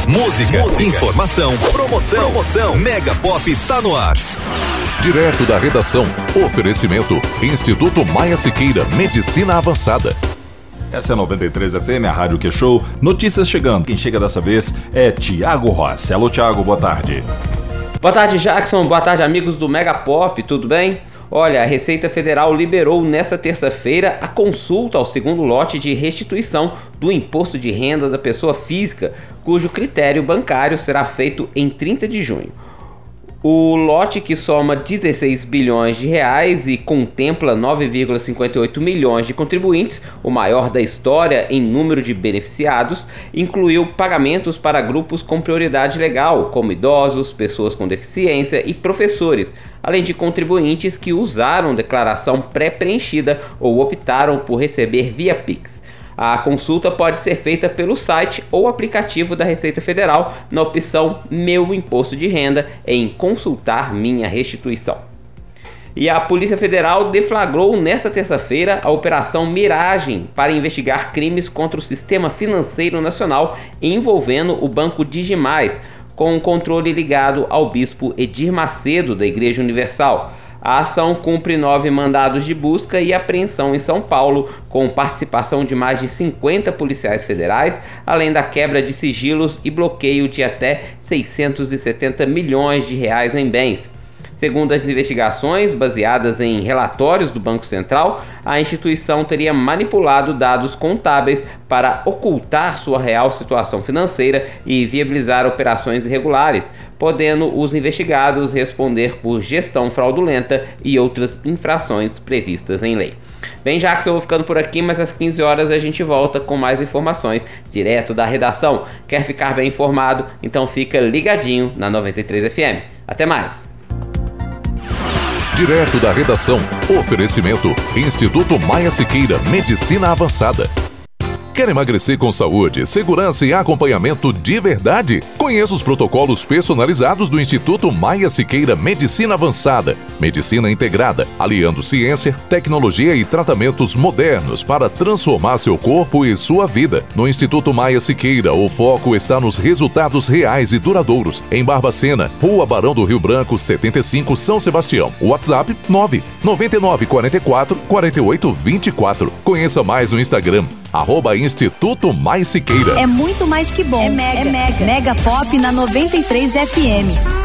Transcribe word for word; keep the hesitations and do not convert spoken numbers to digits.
Música, Música, informação, promoção, promoção. Mega Pop tá no ar. Direto da redação, oferecimento Instituto Maia Siqueira, Medicina Avançada. Essa é a noventa e três F M, a Rádio Que Show. Notícias chegando. Quem chega dessa vez é Tiago Rossi. Alô, Tiago, boa tarde. Boa tarde, Jackson. Boa tarde, amigos do Mega Pop. Tudo bem? Olha, a Receita Federal liberou nesta terça-feira a consulta ao segundo lote de restituição do imposto de renda da pessoa física, cujo critério bancário será feito em trinta de junho. O lote, que soma dezesseis bilhões de reais e contempla nove vírgula cinquenta e oito milhões de contribuintes, o maior da história em número de beneficiados, incluiu pagamentos para grupos com prioridade legal, como idosos, pessoas com deficiência e professores, além de contribuintes que usaram declaração pré-preenchida ou optaram por receber via Pix. A consulta pode ser feita pelo site ou aplicativo da Receita Federal na opção Meu Imposto de Renda em Consultar Minha Restituição. E a Polícia Federal deflagrou nesta terça-feira a Operação Miragem para investigar crimes contra o sistema financeiro nacional envolvendo o Banco Digimais, com um controle ligado ao bispo Edir Macedo da Igreja Universal. A ação cumpre nove mandados de busca e apreensão em São Paulo, com participação de mais de cinquenta policiais federais, além da quebra de sigilos e bloqueio de até seiscentos e setenta milhões de reais em bens. Segundo as investigações, baseadas em relatórios do Banco Central, a instituição teria manipulado dados contábeis para ocultar sua real situação financeira e viabilizar operações irregulares, podendo os investigados responder por gestão fraudulenta e outras infrações previstas em lei. Bem, Jackson, eu vou ficando por aqui, mas às quinze horas a gente volta com mais informações direto da redação. Quer ficar bem informado? Então fica ligadinho na noventa e três F M. Até mais! Direto da redação, oferecimento Instituto Maia Siqueira, Medicina Avançada. Quer emagrecer com saúde, segurança e acompanhamento de verdade? Conheça os protocolos personalizados do Instituto Maia Siqueira Medicina Avançada. Medicina integrada, aliando ciência, tecnologia e tratamentos modernos para transformar seu corpo e sua vida. No Instituto Maia Siqueira, o foco está nos resultados reais e duradouros. Em Barbacena, Rua Barão do Rio Branco, setenta e cinco, São Sebastião. WhatsApp nove nove nove quatro quatro quatro oito dois quatro. Conheça mais no Instagram, arroba Instituto Maia Siqueira. É muito mais que bom. É Mega. É Mega. Mega Pop na noventa e três F M.